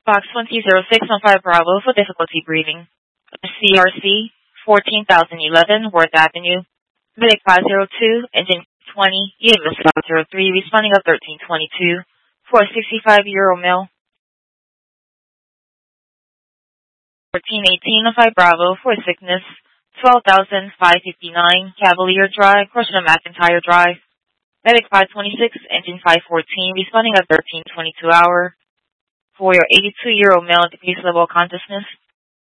Box 200615 Bravo for difficulty breathing. CRC 14,011 Worth Avenue. Medic 502, engine 20, EMS 503, responding of 1322 for a 65-year-old male. 141805 Bravo for sickness. 12,559 Cavalier Drive, portion of McIntyre Drive. Medic 526, engine 514, responding at 1322 hour for your 82-year-old male at decreased level of consciousness.